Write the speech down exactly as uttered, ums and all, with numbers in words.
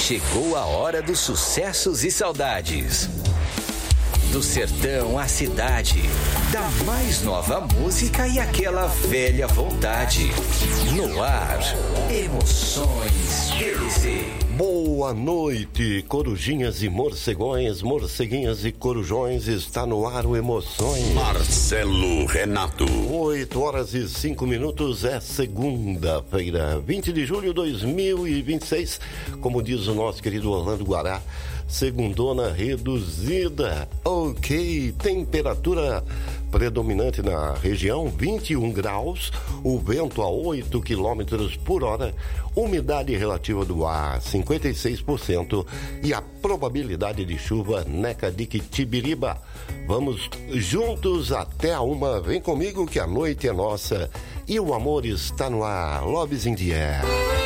Chegou a hora dos sucessos e saudades. Do sertão à cidade, da mais nova música e aquela velha vontade. No ar, Emoções P V C. Boa noite, corujinhas e morcegões, morceguinhas e corujões, está no ar o Emoções. Marcelo Renato. oito horas e cinco minutos, é segunda-feira, vinte de julho de dois mil e vinte e seis, como diz o nosso querido Orlando Guará, segundona reduzida. Ok, temperatura predominante na região, vinte e um graus, o vento a oito quilômetros por hora, umidade relativa do ar, cinquenta e seis por cento e a probabilidade de chuva, Neca de Quitibiriba. Vamos juntos até a uma, vem comigo que a noite é nossa e o amor está no ar. Loves in the air.